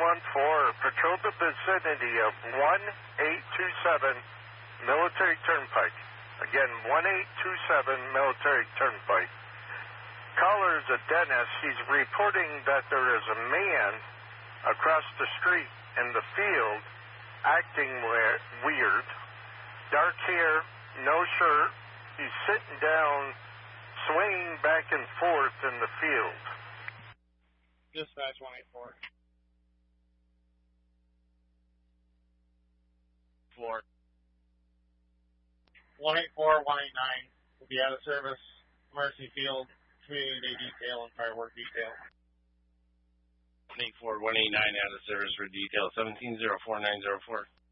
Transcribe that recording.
patrol the vicinity of 1827 Military Turnpike. Again, 1827 Military Turnpike. Caller is a dentist. He's reporting that there is a man across the street in the field acting weird. Dark hair, no shirt. He's sitting down, swinging back and forth in the field. Dispatch 184. Floor. 184, 189 will be out of service. Mercy Field, Community Day Detail, and Firework Detail. 184, 189 out of service for detail. 1704-904.